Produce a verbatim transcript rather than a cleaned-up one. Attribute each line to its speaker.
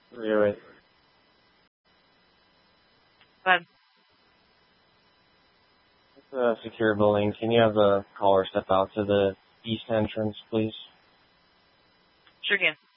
Speaker 1: three oh eight.
Speaker 2: Go ahead.
Speaker 1: It's a secure building. Can you have the caller step out to the east entrance, please?
Speaker 2: Sure can.